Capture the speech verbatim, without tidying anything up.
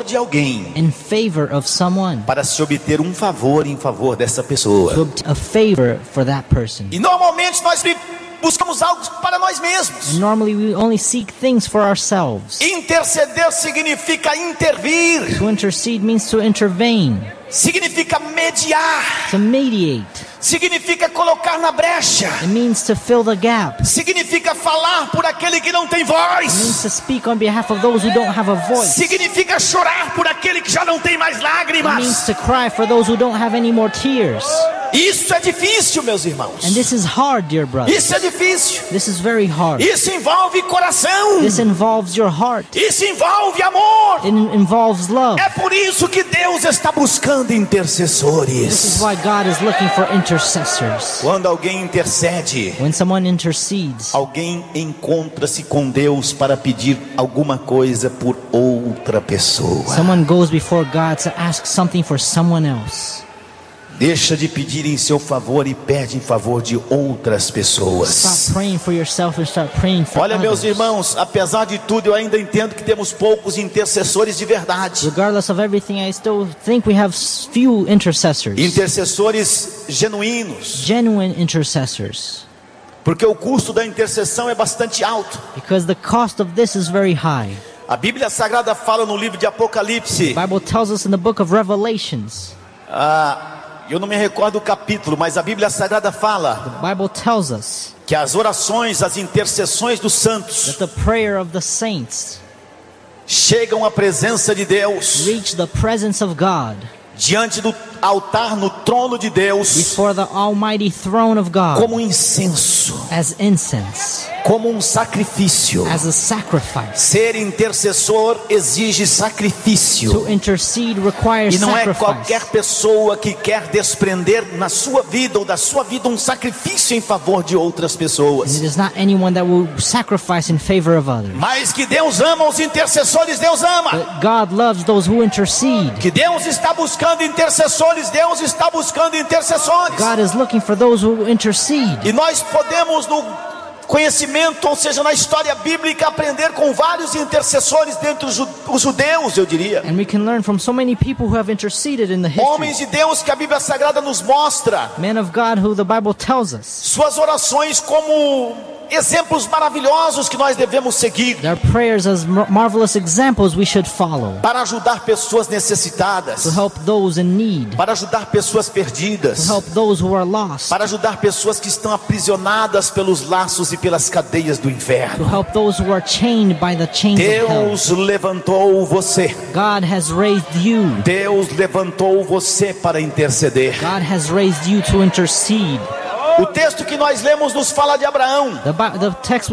de alguém, in favor of someone, para se obter um favor em favor dessa pessoa. to obtain a favor for that person. E normalmente nós buscamos algo para nós mesmos. And normally we only seek things for ourselves. Interceder significa intervir, To intercede means to intervene, significa mediar, to mediate. significa colocar na brecha, It means to fill the gap. significa falar por aquele que não tem It means voz, to speak on behalf of those who don't have a voice. significa chorar por aquele que já não tem mais It means lágrimas. to cry for those who don't have any more tears. Isso é difícil, meus irmãos. And this is hard, dear brothers. Isso é difícil. This is very hard. Isso envolve coração. This involves your heart. Isso envolve amor. It involves love. É por isso que Deus está buscando This is intercessores. why God is looking for intercessors. Quando alguém intercede, When someone intercedes, alguém encontra-se com Deus para pedir alguma coisa por outra pessoa. someone goes before God to ask something for someone else. Deixa de pedir em seu favor e pede em favor de outras pessoas. Stop praying for yourself and start praying for Olha, meus others. irmãos, apesar de tudo, eu ainda entendo que temos poucos intercessores de verdade. Regardless of everything, I still think we have s- few intercessors. Intercessores genuínos. Genuine intercessors. Porque o custo da intercessão é bastante alto. Because the cost of this is very high. A Bíblia Sagrada fala no livro de Apocalipse. The Bible tells us in the book of Revelations. Ah, eu não me recordo o capítulo, mas a Bíblia Sagrada fala The Bible tells us que as orações, as intercessões dos santos that the prayer of the saints chegam à presença de Deus, reach the presence of God diante do altar, no trono de Deus, before the almighty throne of God como um incenso, as incense, como um sacrifício. as a sacrifice. Ser intercessor exige sacrifício. To intercede requires E não é qualquer sacrifice. pessoa que quer desprender na sua vida ou da sua vida um sacrifício em favor de outras And pessoas. it is not anyone that will sacrifice in favor of others. Mas que Deus ama os intercessores, Deus ama. But God loves those who intercede. Que Deus está buscando intercessores, Deus está buscando intercessores. God is looking for those who intercede. E nós podemos no conhecimento, ou seja, na história bíblica, aprender com vários intercessores dentre os ju- os judeus, eu diria. And we can learn from so many people who have interceded in the Homens history. de Deus que a Bíblia Sagrada nos mostra Men of God who the Bible tells us. suas orações como exemplos maravilhosos que nós devemos seguir Their prayers as mar- marvelous examples we should follow. para ajudar pessoas To necessitadas, help those in need. para ajudar pessoas perdidas, To help those who are lost. para ajudar pessoas que estão aprisionadas pelos laços e pelas cadeias do To inferno. help those who are chained by the chains of hell. Deus levantou você. God has raised you. Deus levantou você para interceder. God has raised you to intercede. O texto que nós lemos nos fala de Abraão. The, Bi- the text